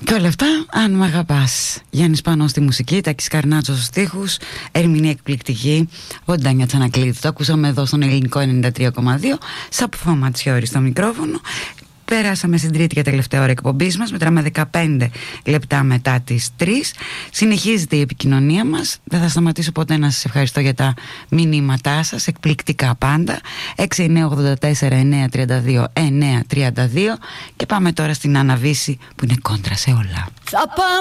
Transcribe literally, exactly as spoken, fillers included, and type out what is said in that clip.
Και όλα αυτά, αν μ' αγαπάς. Γιάννης Πάνος στη μουσική, Τάκης Καρνάτσος στους στίχους, ερμηνεία εκπληκτική, ο Ντάνια Τσανακλήτη. Το ακούσαμε εδώ στον Ελληνικό ενενήντα τρία κόμμα δύο, Σαπφό Ματσιώρη στο μικρόφωνο. Πέρασαμε στην τρίτη και τελευταία ώρα εκπομπής μας. Μετράμε δεκαπέντε λεπτά μετά τις τρεις. Συνεχίζεται η επικοινωνία μας. Δεν θα σταματήσω ποτέ να σας ευχαριστώ για τα μηνύματά σας. Εκπληκτικά πάντα. έξι εννιά ογδόντα τέσσερα εννιά τριάντα δύο εννιά τριάντα δύο. Και πάμε τώρα στην Άννα Βύση που είναι κόντρα σε όλα. Θα πάμε